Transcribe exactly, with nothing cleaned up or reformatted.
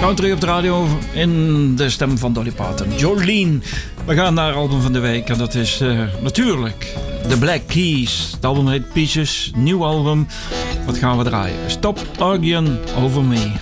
Country op de radio in de stem van Dolly Parton. Jolene. We gaan naar album van de week en dat is uh, natuurlijk The Black Keys. Het album heet Pieces, nieuw album. Wat gaan we draaien? Stop Arguing Over Me.